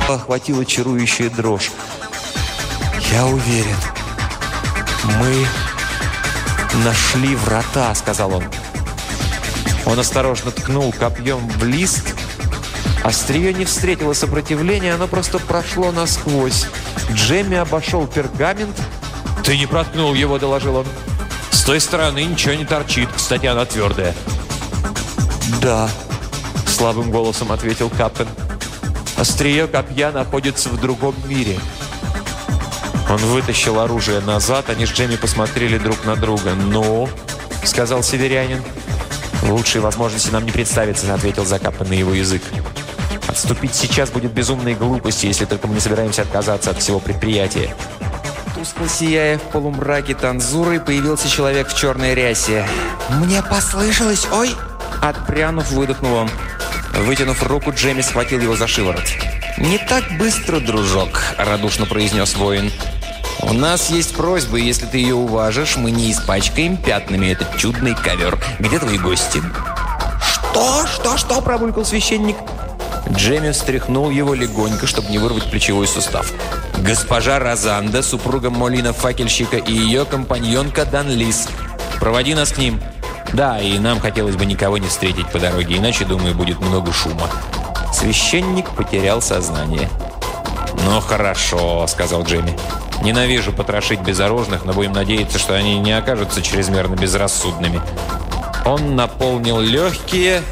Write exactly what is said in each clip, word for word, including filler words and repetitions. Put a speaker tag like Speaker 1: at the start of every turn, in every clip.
Speaker 1: охватила чарующая дрожь. «Я уверен, мы нашли врата», — сказал он. Он осторожно ткнул копьем в лист. Острие не встретило сопротивления, оно просто прошло насквозь. Джемми обошел пергамент. «Ты не проткнул его», — доложил он. «С той стороны ничего не торчит. Кстати, она твердая». «Да», — слабым голосом ответил Каппен. «Острие копья находится в другом мире». Он вытащил оружие назад. Они с Джемми посмотрели друг на друга. «Ну?» — сказал северянин. «Лучшей возможности нам не представится», — ответил Закаппен на его язык. «Отступить сейчас будет безумной глупостью, если только мы не собираемся отказаться от всего предприятия». Тускло сияя в полумраке танзуры, появился человек в черной рясе. «Мне послышалось! Ой!» Отпрянув, выдохнул он. Вытянув руку, Джемми схватил его за шиворот. «Не так быстро, дружок», — радушно произнес воин. «У нас есть просьба, и если ты ее уважишь, мы не испачкаем пятнами этот чудный ковер. Где твои гости?» «Что? Что? Что?» – пробулькал священник. Джемми встряхнул его легонько, чтобы не вырвать плечевой сустав. «Госпожа Розанда, супруга Молина-факельщика, и ее компаньонка Данлис. Проводи нас к ним. Да, и нам хотелось бы никого не встретить по дороге, иначе, думаю, будет много шума». Священник потерял сознание. «Ну, хорошо», – сказал Джемми. «Ненавижу потрошить безоружных, но будем надеяться, что они не окажутся чрезмерно безрассудными». Он наполнил легкие.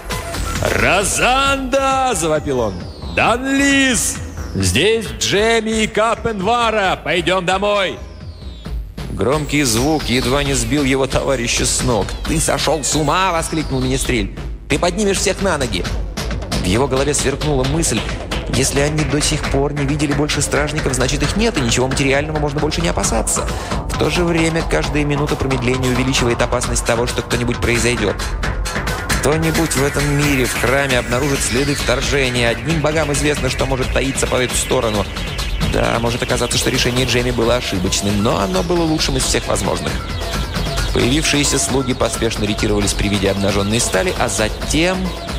Speaker 1: «Розанда!» – завопил он. «Данлис! Здесь Джемми и Каппенвара! Пойдем домой!» Громкий звук едва не сбил его товарища с ног. «Ты сошел с ума!» – воскликнул министрель. «Ты поднимешь всех на ноги!» В его голове сверкнула мысль. Если они до сих пор не видели больше стражников, значит их нет, и ничего материального можно больше не опасаться. В то же время каждая минута промедления увеличивает опасность того, что кто-нибудь произойдет. Кто-нибудь в этом мире в храме обнаружит следы вторжения. Одним богам известно, что может таиться по эту сторону. Да, может оказаться, что решение Джемми было ошибочным, но оно было лучшим из всех возможных. Появившиеся слуги поспешно ретировались при виде обнаженной стали, а затем...